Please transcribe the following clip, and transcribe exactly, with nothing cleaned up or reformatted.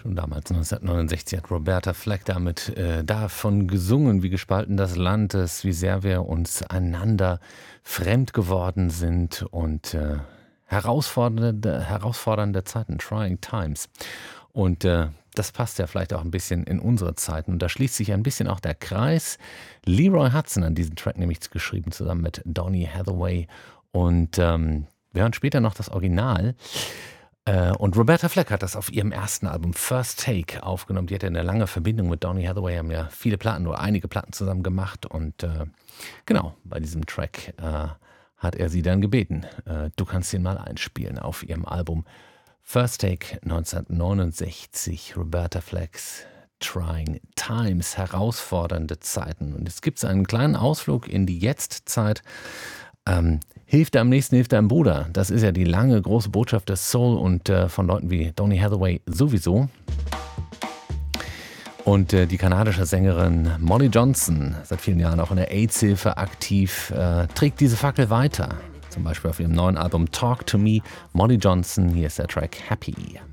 Und damals neunzehnhundertneunundsechzig hat Roberta Flack damit äh, davon gesungen, wie gespalten das Land ist, wie sehr wir uns einander fremd geworden sind und äh, herausfordernde, herausfordernde Zeiten, trying times. Und äh, das passt ja vielleicht auch ein bisschen in unsere Zeiten. Und da schließt sich ein bisschen auch der Kreis. Leroy Hudson hat diesen Track nämlich geschrieben, zusammen mit Donny Hathaway. Und ähm, wir hören später noch das Original. Äh, und Roberta Flack hat das auf ihrem ersten Album First Take aufgenommen. Die hatte eine lange Verbindung mit Donny Hathaway, haben ja viele Platten oder einige Platten zusammen gemacht. Und äh, genau, bei diesem Track äh, hat er sie dann gebeten, äh, du kannst ihn mal einspielen auf ihrem Album First Take neunzehnhundertneunundsechzig, Roberta Flack's Trying Times, herausfordernde Zeiten. Und jetzt gibt es einen kleinen Ausflug in die Jetztzeit. Ähm, hilft deinem Nächsten, hilft deinem Bruder. Das ist ja die lange, große Botschaft des Soul und äh, von Leuten wie Donny Hathaway sowieso. Und äh, die kanadische Sängerin Molly Johnson, seit vielen Jahren auch in der AIDS-Hilfe aktiv, äh, trägt diese Fackel weiter. Zum Beispiel auf ihrem neuen Album Talk to Me. Molly Johnson, hier ist der Track Happy.